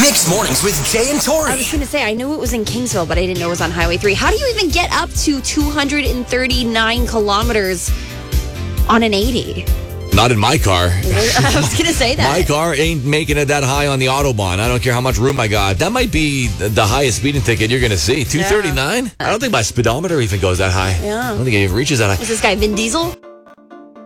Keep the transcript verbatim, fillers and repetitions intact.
Mixed Mornings with Jay and Tori. I was going to say, I knew it was in Kingsville, but I didn't know it was on Highway three. How do you even get up to two hundred thirty-nine kilometers on an eighty? Not in my car. I was going to say that. My car ain't making it that high on the Autobahn. I don't care how much room I got. That might be the highest speeding ticket you're going to see. two thirty-nine? Yeah. I don't think my speedometer even goes that high. Yeah. I don't think it even reaches that high. Was this guy Vin Diesel?